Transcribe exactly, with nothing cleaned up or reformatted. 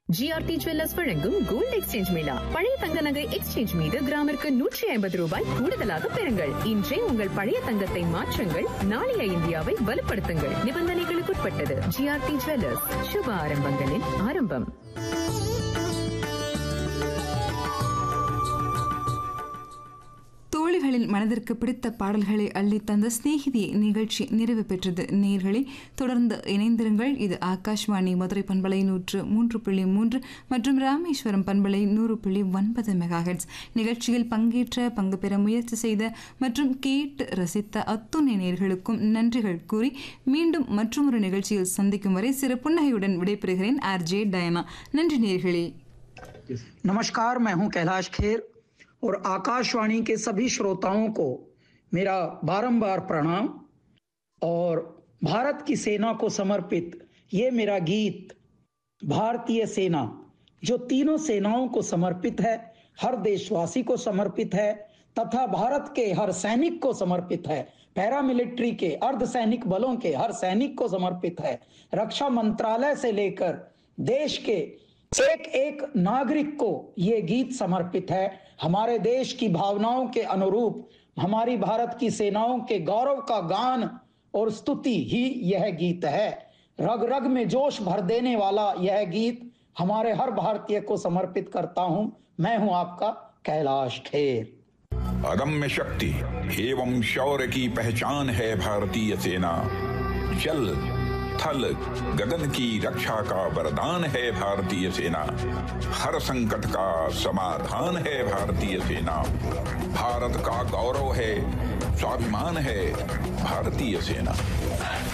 GRT jewellers வழங்கும் gold exchange Mela. பழைய தங்க நகை எக்ஸ்சேஞ்ச் மீது கிராமிற்கு நூற்றி ஐம்பது ரூபாய் கூடுதலாக பெறுங்கள். இன்றே உங்கள் பழைய தங்கத்தை மாற்றுங்கள், நாளைய இந்தியாவை வலுப்படுத்துங்கள். நிபந்தனைகளுக்குட்பட்டது. ஜிஆர்டி ஜுவல்லர்ஸ், சுப ஆரம்பங்களின் ஆரம்பம். தோழிகளின் மனதிற்கு பிடித்த பாடல்களை அள்ளி தந்த சிநேகிதியை நிகழ்ச்சி நிறைவு பெற்றது. நேயர்களே, தொடர்ந்து இணைந்திருங்கள். இது ஆகாஷ்வாணி மதுரை பண்பலை நூற்று மூன்று புள்ளி மூன்று மற்றும் ராமேஸ்வரம் பண்பலை நூறு புள்ளி ஒன்பது மெகாஹெட்ஸ். நிகழ்ச்சியில் பங்கேற்ற, பங்கு பெற முயற்சி செய்த மற்றும் கேட்டு ரசித்த அத்துணை நேயர்களுக்கும் நன்றிகள் கூறி மீண்டும் மற்றொரு நிகழ்ச்சியில் சந்திக்கும் வரை சிறு புன்னகையுடன் விடைபெறுகிறேன். RJ Diana. நன்றி நேயர்களே. नमस्कार, मैं हूं कैलाश खेर और आकाशवाणी के सभी श्रोताओं को मेरा बारंबार प्रणाम। और भारत की सेना को समर्पित ये मेरा गीत भारतीय सेना, जो तीनों सेनाओं को समर्पित है, हर देशवासी को समर्पित है तथा भारत के हर सैनिक को समर्पित है, पैरामिलिट्री के, अर्धसैनिक बलों के हर सैनिक को समर्पित है, रक्षा मंत्रालय से लेकर देश के एक एक नागरिक को ये गीत समर्पित है। हमारे देश की भावनाओं के अनुरूप हमारी भारत की सेनाओं के गौरव का गान और स्तुति ही यह गीत है। रग रग में जोश भर देने वाला यह गीत हमारे हर भारतीय को समर्पित करता हूं। मैं हूं आपका कैलाश खेर। अदम्य शक्ति एवं शौर्य की पहचान है भारतीय सेना। जल थल गगन की रक्षा का वरदान है भारतीय सेना। हर संकट का समाधान है भारतीय सेना। भारत का गौरव है, स्वाभिमान है भारतीय सेना।